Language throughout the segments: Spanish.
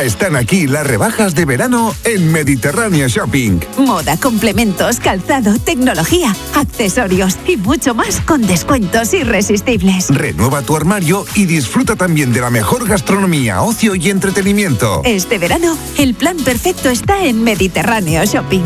Ya están aquí las rebajas de verano en Mediterráneo Shopping. Moda, complementos, calzado, tecnología, accesorios y mucho más con descuentos irresistibles. Renueva tu armario y disfruta también de la mejor gastronomía, ocio y entretenimiento. Este verano, el plan perfecto está en Mediterráneo Shopping.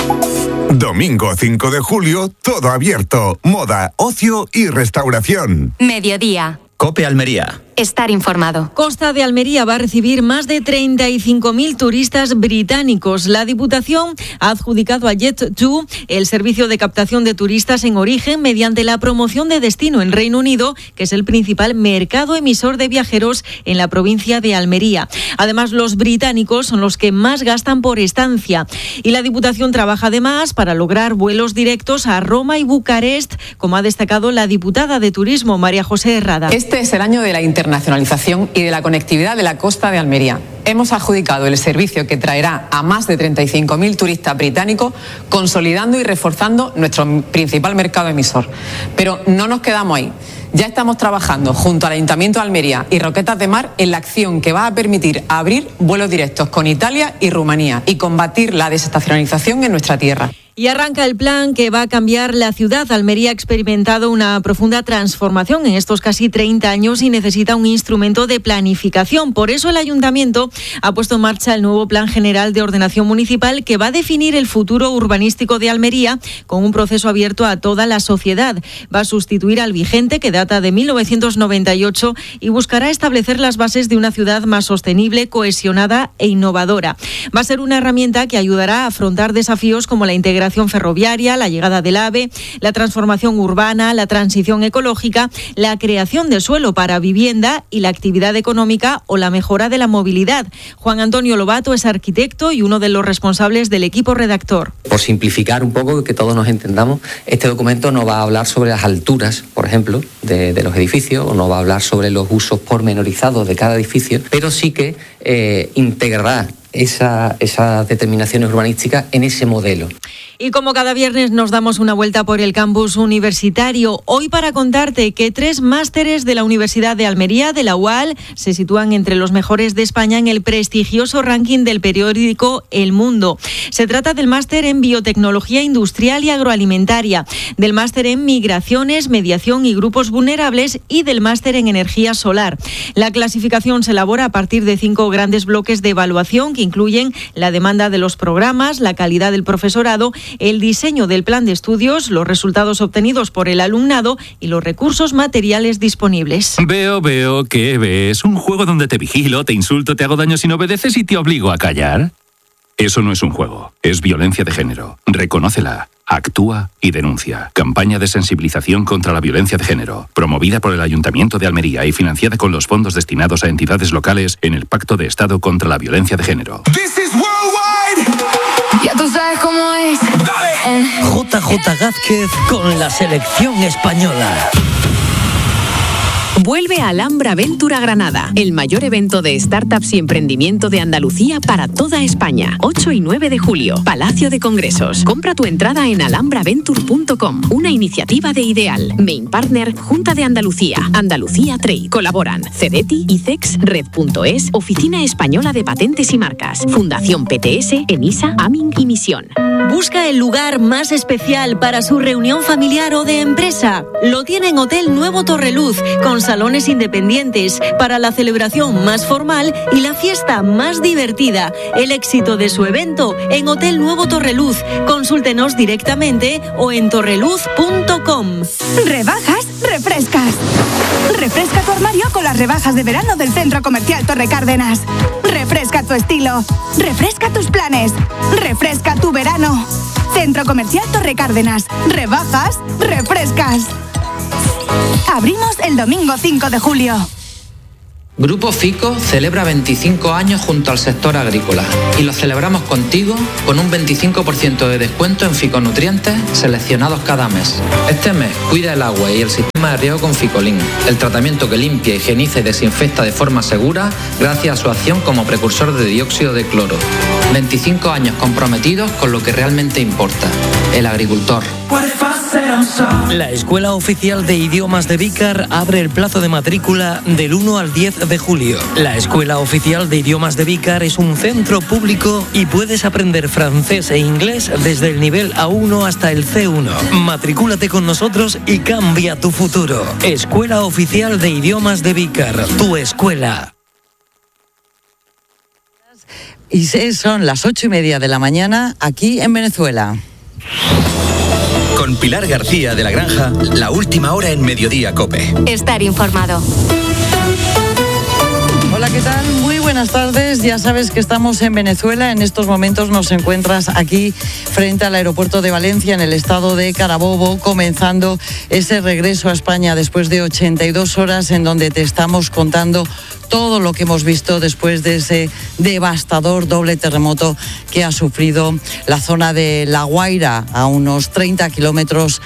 Domingo 5 de julio, todo abierto. Moda, ocio y restauración. Mediodía. COPE Almería. Estar informado. Costa de Almería va a recibir más de 35.000 turistas británicos. La Diputación ha adjudicado a Jet2 el servicio de captación de turistas en origen mediante la promoción de destino en Reino Unido, que es el principal mercado emisor de viajeros en la provincia de Almería. Además, los británicos son los que más gastan por estancia. Y la Diputación trabaja además para lograr vuelos directos a Roma y Bucarest, como ha destacado la diputada de Turismo, María José Herrada. Este es el año de la internacionalización y de la conectividad de la costa de Almería. Hemos adjudicado el servicio que traerá a más de 35.000 turistas británicos, consolidando y reforzando nuestro principal mercado emisor. Pero no nos quedamos ahí. Ya estamos trabajando junto al Ayuntamiento de Almería y Roquetas de Mar en la acción que va a permitir abrir vuelos directos con Italia y Rumanía y combatir la desestacionalización en nuestra tierra. Y arranca el plan que va a cambiar la ciudad. Almería ha experimentado una profunda transformación en estos casi 30 años y necesita un instrumento de planificación. Por eso el Ayuntamiento ha puesto en marcha el nuevo Plan General de Ordenación Municipal que va a definir el futuro urbanístico de Almería con un proceso abierto a toda la sociedad. Va a sustituir al vigente, que data de 1998, y buscará establecer las bases de una ciudad más sostenible, cohesionada e innovadora. Va a ser una herramienta que ayudará a afrontar desafíos como la integración ferroviaria, la llegada del AVE, la transformación urbana, la transición ecológica, la creación de suelo para vivienda y la actividad económica o la mejora de la movilidad. Juan Antonio Lobato es arquitecto y uno de los responsables del equipo redactor. Por simplificar un poco, que todos nos entendamos, este documento no va a hablar sobre las alturas, por ejemplo, de los edificios, o no va a hablar sobre los usos pormenorizados de cada edificio, pero sí que integrará esas determinaciones urbanísticas en ese modelo. Y como cada viernes nos damos una vuelta por el campus universitario, hoy para contarte que 3 másteres de la Universidad de Almería, de la UAL, se sitúan entre los mejores de España en el prestigioso ranking del periódico El Mundo. Se trata del máster en Biotecnología Industrial y Agroalimentaria, del máster en Migraciones, Mediación y Grupos Vulnerables y del máster en Energía Solar. La clasificación se elabora a partir de 5 grandes bloques de evaluación que incluyen la demanda de los programas, la calidad del profesorado, el diseño del plan de estudios, los resultados obtenidos por el alumnado y los recursos materiales disponibles. Veo, ¿qué ves? ¿Un juego donde te vigilo, te insulto, te hago daño si no obedeces y te obligo a callar? Eso no es un juego, es violencia de género. Reconócela, actúa y denuncia. Campaña de sensibilización contra la violencia de género, promovida por el Ayuntamiento de Almería y financiada con los fondos destinados a entidades locales en el Pacto de Estado contra la Violencia de Género. Ya tú sabes cómo es. JJ Gázquez con la selección española. Vuelve a Alhambra Venture a Granada, el mayor evento de startups y emprendimiento de Andalucía para toda España. 8 y 9 de julio, Palacio de Congresos. Compra tu entrada en alhambraventure.com, una iniciativa de Ideal, Main Partner, Junta de Andalucía, Andalucía Trade. Colaboran Cedeti, ICEX, Red.es, Oficina Española de Patentes y Marcas, Fundación PTS, ENISA, Amin y Misión. Busca el lugar más especial para su reunión familiar o de empresa. Lo tiene en Hotel Nuevo Torreluz, con salones independientes para la celebración más formal y la fiesta más divertida. El éxito de su evento en Hotel Nuevo Torreluz. Consúltenos directamente o en torreluz.com. Rebajas, refrescas. Refresca tu armario con las rebajas de verano del Centro Comercial Torre Cárdenas. Refresca tu estilo. Refresca tus planes. Refresca tu verano. Centro Comercial Torre Cárdenas. Rebajas, refrescas. Abrimos el domingo 5 de julio. Grupo FICO celebra 25 años junto al sector agrícola y lo celebramos contigo con un 25% de descuento en ficonutrientes seleccionados cada mes. Este mes cuida el agua y el sistema de riego con Ficolin, el tratamiento que limpia, higieniza y desinfecta de forma segura gracias a su acción como precursor de dióxido de cloro. 25 años comprometidos con lo que realmente importa, el agricultor. La Escuela Oficial de Idiomas de Vícar abre el plazo de matrícula del 1 al 10 de julio. La Escuela Oficial de Idiomas de Vícar es un centro público y puedes aprender francés e inglés desde el nivel A1 hasta el C1. Matricúlate con nosotros y cambia tu futuro. Escuela Oficial de Idiomas de Vícar, tu escuela. Y son las 8:30 de la mañana aquí en Venezuela. Con Pilar García de la Granja, la última hora en Mediodía COPE. Estar informado. Hola, ¿qué tal? Muy buenas tardes. Ya sabes que estamos en Venezuela. En estos momentos nos encuentras aquí frente al aeropuerto de Valencia, en el estado de Carabobo, comenzando ese regreso a España después de 82 horas en donde te estamos contando todo lo que hemos visto después de ese devastador doble terremoto que ha sufrido la zona de La Guaira, a unos 30 kilómetros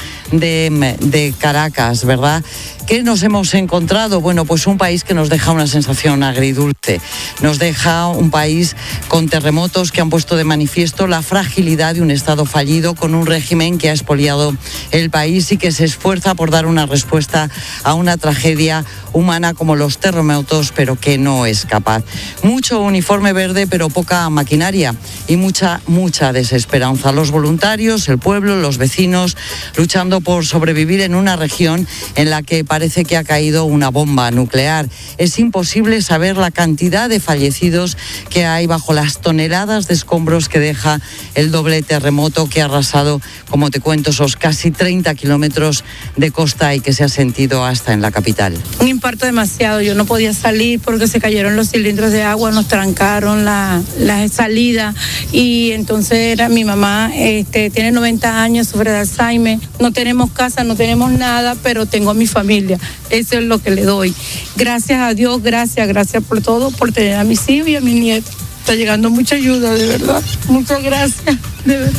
de Caracas, ¿verdad? ¿Qué nos hemos encontrado? Bueno, pues un país que nos deja una sensación agridulce. Nos deja un país con terremotos que han puesto de manifiesto la fragilidad de un Estado fallido, con un régimen que ha expoliado el país y que se esfuerza por dar una respuesta a una tragedia humana como los terremotos, pero que no es capaz. Mucho uniforme verde, pero poca maquinaria y mucha desesperanza. Los voluntarios, el pueblo, los vecinos, luchando por sobrevivir en una región en la que parece que ha caído una bomba nuclear. Es imposible saber la cantidad de fallecidos que hay bajo las toneladas de escombros que deja el doble terremoto que ha arrasado, como te cuento, esos casi 30 kilómetros de costa y que se ha sentido hasta en la capital. Un impacto demasiado. Yo no podía salir porque se cayeron los cilindros de agua, nos trancaron la salida y entonces mi mamá tiene 90 años, sufre de Alzheimer. No tenemos casa, no tenemos nada, pero tengo a mi familia. Eso es lo que le doy. Gracias a Dios, gracias por todo, por tener a mis hijos y a mis nietos. Está llegando mucha ayuda, de verdad. Muchas gracias, de verdad.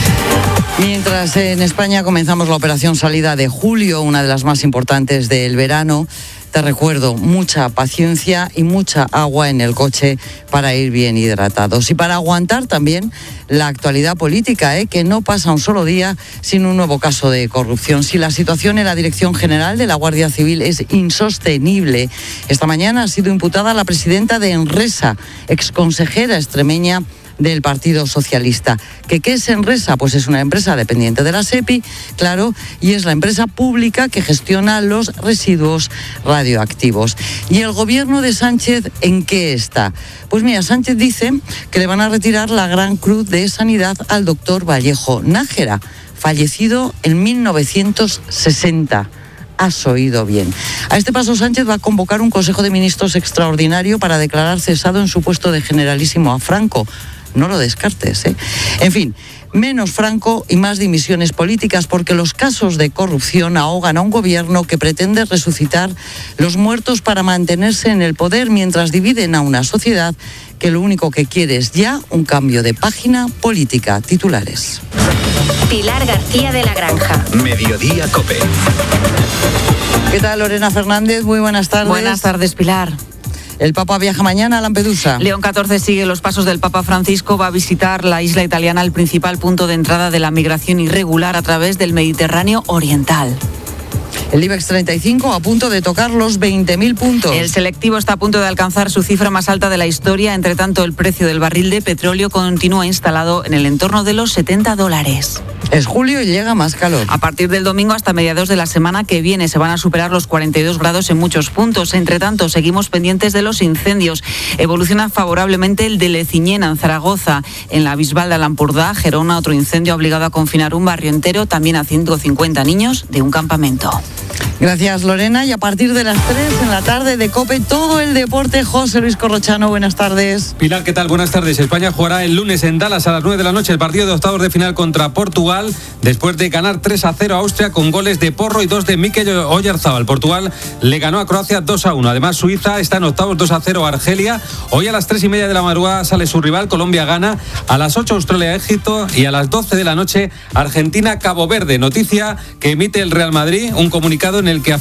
Mientras en España comenzamos la operación salida de julio, una de las más importantes del verano, te recuerdo, mucha paciencia y mucha agua en el coche para ir bien hidratados. Y para aguantar también la actualidad política, que no pasa un solo día sin un nuevo caso de corrupción. Si la situación en la Dirección General de la Guardia Civil es insostenible, esta mañana ha sido imputada la presidenta de Enresa, exconsejera extremeña del Partido Socialista. ¿Qué es Enresa? Pues es una empresa dependiente de la SEPI, claro, y es la empresa pública que gestiona los residuos radioactivos. ¿Y el gobierno de Sánchez en qué está? Pues mira, Sánchez dice que le van a retirar la Gran Cruz de Sanidad al doctor Vallejo Nájera, fallecido en 1960. Has oído bien. A este paso, Sánchez va a convocar un Consejo de Ministros extraordinario para declarar cesado en su puesto de generalísimo a Franco. No lo descartes, ¿eh? En fin, menos Franco y más dimisiones políticas, porque los casos de corrupción ahogan a un gobierno que pretende resucitar los muertos para mantenerse en el poder, mientras dividen a una sociedad que lo único que quiere es ya un cambio de página política. Titulares. Pilar García de la Granja. Mediodía COPE. ¿Qué tal, Lorena Fernández? Muy buenas tardes. Buenas tardes, Pilar. El Papa viaja mañana a Lampedusa. León XIV sigue los pasos del Papa Francisco. Va a visitar la isla italiana, el principal punto de entrada de la migración irregular a través del Mediterráneo oriental. El IBEX 35 a punto de tocar los 20.000 puntos. El selectivo está a punto de alcanzar su cifra más alta de la historia. Entre tanto, el precio del barril de petróleo continúa instalado en el entorno de los $70. Es julio y llega más calor. A partir del domingo hasta mediados de la semana que viene se van a superar los 42 grados en muchos puntos. Entre tanto, seguimos pendientes de los incendios. Evoluciona favorablemente el de Leciñena, en Zaragoza. En la Bisbal de Alampurdá, Gerona, otro incendio ha obligado a confinar un barrio entero, también a 150 niños de un campamento. Gracias, Lorena. Y a partir de las 3 en la tarde de COPE, todo el deporte. José Luis Corrochano, buenas tardes. Pilar, ¿qué tal? Buenas tardes. España jugará el lunes en Dallas a las 9 de la noche el partido de octavos de final contra Portugal, después de ganar 3-0 a Austria con goles de Porro y 2 de Mikel Oyarzabal. Portugal le ganó a Croacia 2-1. Además, Suiza está en octavos 2-0 a Argelia. Hoy a las 3:30 de la madrugada sale su rival, Colombia gana. A las 8 Australia Egipto y a las 12 de la noche Argentina Cabo Verde. Noticia que emite el Real Madrid, un comunicado en el que